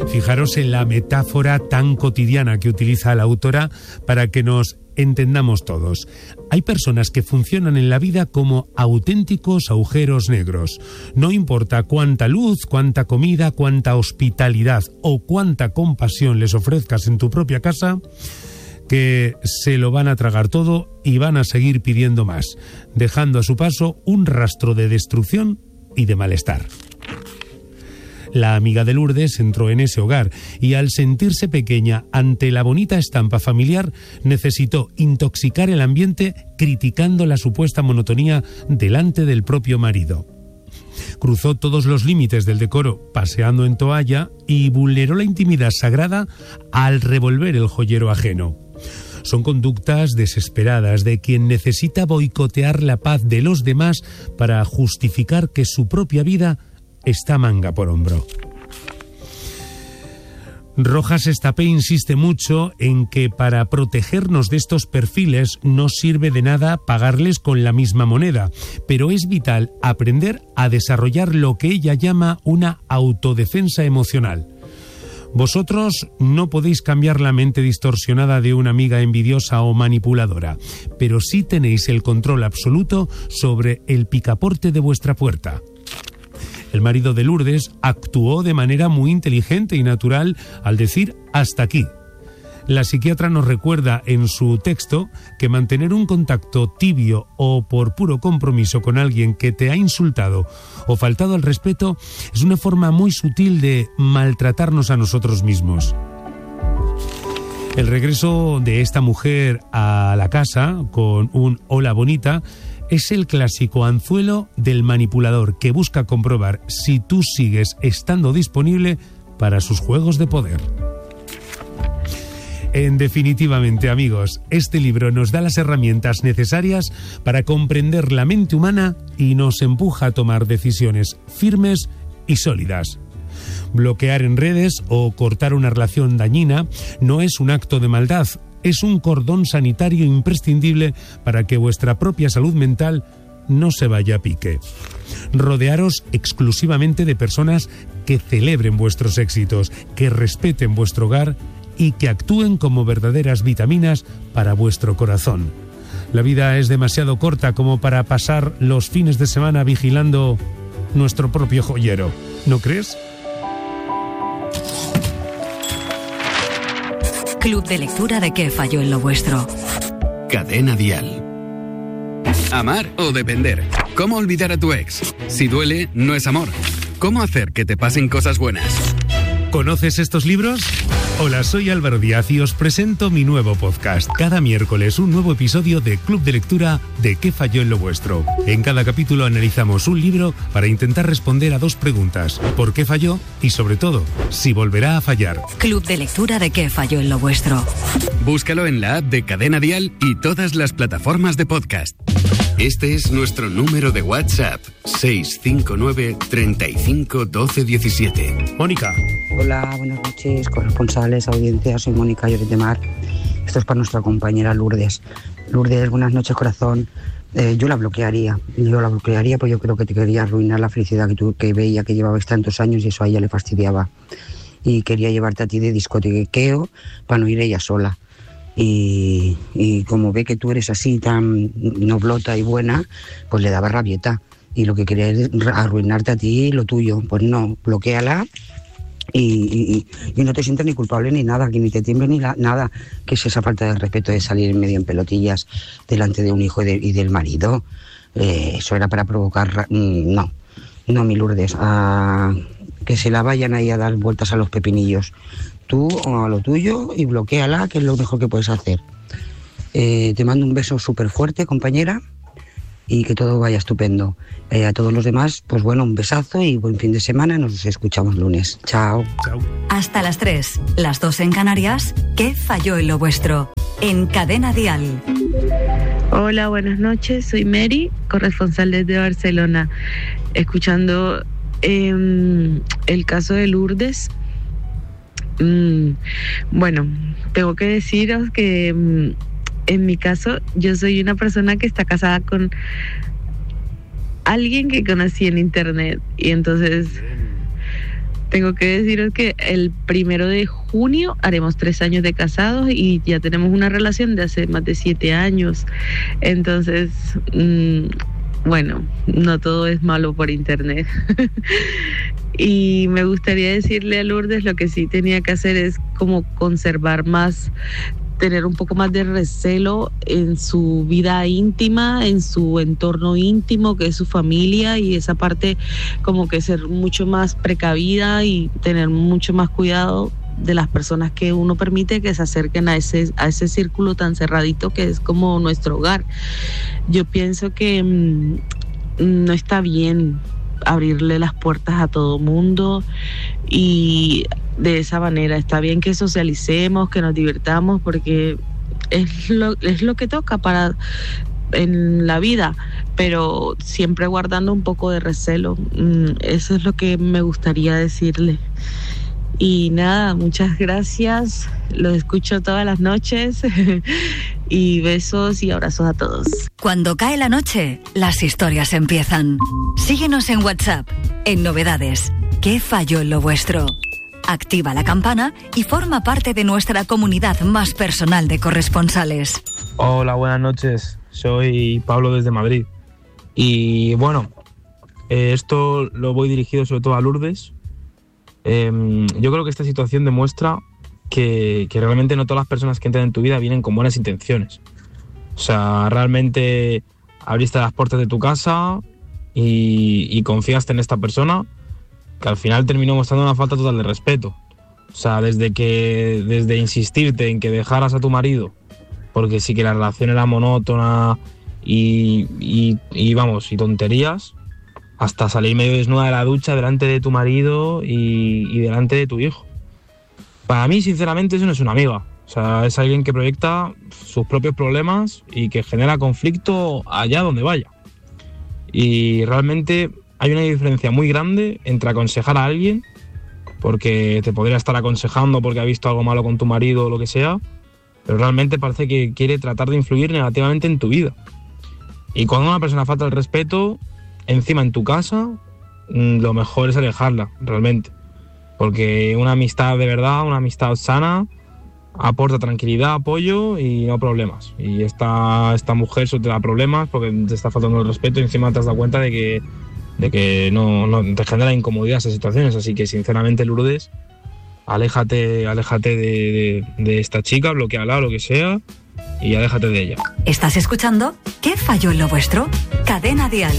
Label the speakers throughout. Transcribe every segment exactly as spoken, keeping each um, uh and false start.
Speaker 1: Fijaros en la metáfora tan cotidiana que utiliza la autora para que nos entendamos todos. Hay personas que funcionan en la vida como auténticos agujeros negros. No importa cuánta luz, cuánta comida, cuánta hospitalidad o cuánta compasión les ofrezcas en tu propia casa, que se lo van a tragar todo y van a seguir pidiendo más, dejando a su paso un rastro de destrucción y de malestar. La amiga de Lourdes entró en ese hogar y al sentirse pequeña ante la bonita estampa familiar necesitó intoxicar el ambiente criticando la supuesta monotonía delante del propio marido. Cruzó todos los límites del decoro paseando en toalla y vulneró la intimidad sagrada al revolver el joyero ajeno. Son conductas desesperadas de quien necesita boicotear la paz de los demás para justificar que su propia vida está manga por hombro. Rojas Estapé insiste mucho en que para protegernos de estos perfiles no sirve de nada pagarles con la misma moneda, pero es vital aprender a desarrollar lo que ella llama una autodefensa emocional. Vosotros no podéis cambiar la mente distorsionada de una amiga envidiosa o manipuladora, pero sí tenéis el control absoluto sobre el picaporte de vuestra puerta. El marido de Lourdes actuó de manera muy inteligente y natural al decir hasta aquí. La psiquiatra nos recuerda en su texto que mantener un contacto tibio o por puro compromiso con alguien que te ha insultado o faltado al respeto es una forma muy sutil de maltratarnos a nosotros mismos. El regreso de esta mujer a la casa con un hola bonita es el clásico anzuelo del manipulador que busca comprobar si tú sigues estando disponible para sus juegos de poder. En definitivamente, amigos, este libro nos da las herramientas necesarias para comprender la mente humana y nos empuja a tomar decisiones firmes y sólidas. Bloquear en redes o cortar una relación dañina no es un acto de maldad, es un cordón sanitario imprescindible para que vuestra propia salud mental no se vaya a pique. Rodearos exclusivamente de personas que celebren vuestros éxitos, que respeten vuestro hogar y que actúen como verdaderas vitaminas para vuestro corazón. La vida es demasiado corta como para pasar los fines de semana vigilando nuestro propio joyero, ¿no crees?
Speaker 2: Club de lectura de ¿Qué falló en lo vuestro?
Speaker 3: Cadena Dial. Amar o depender. ¿Cómo olvidar a tu ex? Si duele, no es amor. ¿Cómo hacer que te pasen cosas buenas?
Speaker 1: ¿Conoces estos libros? Hola, soy Álvaro Díaz y os presento mi nuevo podcast. Cada miércoles un nuevo episodio de Club de Lectura de ¿Qué falló en lo vuestro? En cada capítulo analizamos un libro para intentar responder a dos preguntas. ¿Por qué falló? Y sobre todo, si volverá a fallar.
Speaker 2: Club de Lectura de ¿Qué falló en lo vuestro?
Speaker 3: Búscalo en la app de Cadena Dial y todas las plataformas de podcast. Este es nuestro número de WhatsApp, seis cinco nueve, treinta y cinco, doce diecisiete.
Speaker 1: Mónica.
Speaker 4: Hola, buenas noches, corresponsales, audiencia, soy Mónica Lloret de Mar. Esto es para nuestra compañera Lourdes. Lourdes, buenas noches, corazón. Eh, yo la bloquearía, yo la bloquearía porque yo creo que te quería arruinar la felicidad que tú que veía que llevabas tantos años y eso a ella le fastidiaba. Y quería llevarte a ti de discotequeo para no ir ella sola. Y, y como ve que tú eres así tan noblota y buena, pues le daba rabieta. Y lo que quería es arruinarte a ti y lo tuyo. Pues no, bloquéala. Y, y, y no te sientas ni culpable ni nada, que ni te tiemble ni la, nada, que es esa falta de respeto de salir en medio en pelotillas delante de un hijo y, de, y del marido. Eh, eso era para provocar... No, no, mi Lourdes, a, que se la vayan ahí a dar vueltas a los pepinillos. Tú a lo tuyo y bloquéala, que es lo mejor que puedes hacer. Eh, te mando un beso súper fuerte, compañera, y que todo vaya estupendo. Eh, a todos los demás, pues bueno, un besazo y buen fin de semana. Nos escuchamos lunes. Chao.
Speaker 1: Chao.
Speaker 2: Hasta las tres, las dos en Canarias. ¿Qué falló en lo vuestro? En Cadena Dial.
Speaker 5: Hola, buenas noches. Soy Mary, corresponsal desde Barcelona. Escuchando eh, el caso de Lourdes. Mm, bueno, tengo que deciros que... Mm, en mi caso, yo soy una persona que está casada con alguien que conocí en internet y entonces tengo que deciros que el primero de junio haremos tres años de casados y ya tenemos una relación de hace más de siete años. Entonces, mmm, bueno, no todo es malo por internet. Y me gustaría decirle a Lourdes lo que sí tenía que hacer es como conservar más, tener un poco más de recelo en su vida íntima, en su entorno íntimo, que es su familia, y esa parte como que ser mucho más precavida y tener mucho más cuidado de las personas que uno permite que se acerquen a ese, a ese círculo tan cerradito que es como nuestro hogar. Yo pienso que mmm, no está bien abrirle las puertas a todo mundo y de esa manera. Está bien que socialicemos, que nos divirtamos, porque es lo, es lo que toca para en la vida, pero siempre guardando un poco de recelo. Eso es lo que me gustaría decirle. Y nada, muchas gracias, los escucho todas las noches y besos y abrazos a todos.
Speaker 2: Cuando cae la noche, las historias empiezan. Síguenos en WhatsApp, en Novedades. ¿Qué falló en lo vuestro? Activa la campana y forma parte de nuestra comunidad más personal de corresponsales.
Speaker 6: Hola, buenas noches. Soy Pablo desde Madrid. Y bueno, eh, esto lo voy dirigido sobre todo a Lourdes. Eh, yo creo que esta situación demuestra que, que realmente no todas las personas que entran en tu vida vienen con buenas intenciones. O sea, realmente abriste las puertas de tu casa y, y confiaste en esta persona, que al final terminó mostrando una falta total de respeto. O sea, desde que desde insistirte en que dejaras a tu marido, porque sí que la relación era monótona y, y, y vamos, y tonterías, hasta salir medio desnuda de la ducha delante de tu marido y, y delante de tu hijo. Para mí, sinceramente, eso no es una amiga. O sea, es alguien que proyecta sus propios problemas y que genera conflicto allá donde vaya. Y realmente hay una diferencia muy grande entre aconsejar a alguien, porque te podría estar aconsejando porque ha visto algo malo con tu marido o lo que sea, pero realmente parece que quiere tratar de influir negativamente en tu vida. Y cuando una persona falta el respeto, encima en tu casa, lo mejor es alejarla, realmente. Porque una amistad de verdad, una amistad sana, aporta tranquilidad, apoyo y no problemas. Y esta, esta mujer solo te da problemas porque te está faltando el respeto y encima te has dado cuenta de que, de que no, no te genera incomodidad esas situaciones. Así que sinceramente, Lourdes, aléjate, aléjate de, de, de esta chica, bloqueala o lo que sea y aléjate de ella.
Speaker 2: ¿Estás escuchando? ¿Qué falló en lo vuestro? Cadena Dial.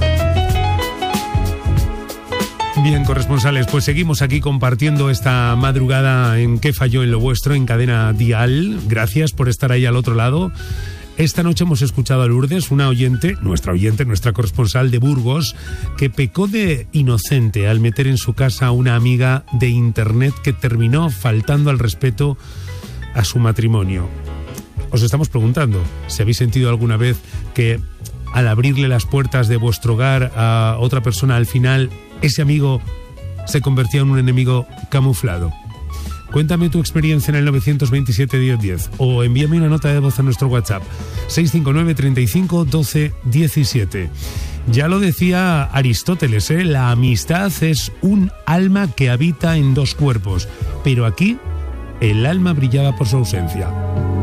Speaker 1: Bien, corresponsales, pues seguimos aquí compartiendo esta madrugada en ¿Qué falló en lo vuestro? En Cadena Dial. Gracias por estar ahí al otro lado. Esta noche hemos escuchado a Lourdes, una oyente, nuestra oyente, nuestra corresponsal de Burgos, que pecó de inocente al meter en su casa a una amiga de internet que terminó faltando al respeto a su matrimonio. Os estamos preguntando si habéis sentido alguna vez que al abrirle las puertas de vuestro hogar a otra persona, al final ese amigo se convertía en un enemigo camuflado. Cuéntame tu experiencia en el nueve dos siete, diez diez o envíame una nota de voz a nuestro WhatsApp seis cinco nueve, treinta y cinco, doce, diecisiete. Ya lo decía Aristóteles, ¿eh? La amistad es un alma que habita en dos cuerpos, pero aquí el alma brillaba por su ausencia.